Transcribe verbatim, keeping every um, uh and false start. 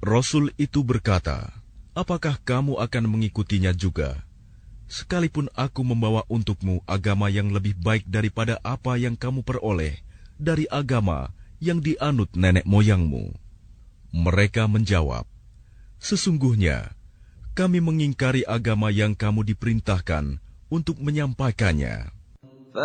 Rasul itu berkata, "Apakah kamu akan mengikutinya juga? Sekalipun aku membawa untukmu agama yang lebih baik daripada apa yang kamu peroleh dari agama yang dianut nenek moyangmu." Mereka menjawab, "Sesungguhnya kami mengingkari agama yang kamu diperintahkan untuk menyampaikannya."